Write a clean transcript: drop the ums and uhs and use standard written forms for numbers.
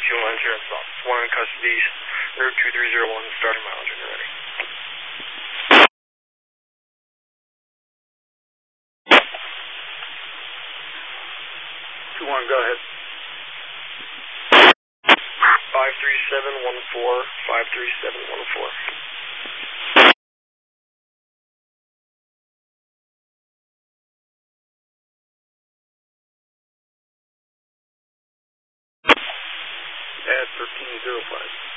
Line Insurance Office. 1 in custody, route 2301, starting mileage when you're ready. 2-1, go ahead. 53714, 53714. At 1305.